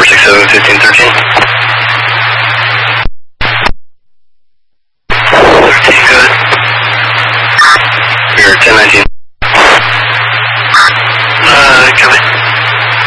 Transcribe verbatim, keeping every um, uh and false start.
six seven, fifteen, thirteen. thirteen, good. We are ten nineteen.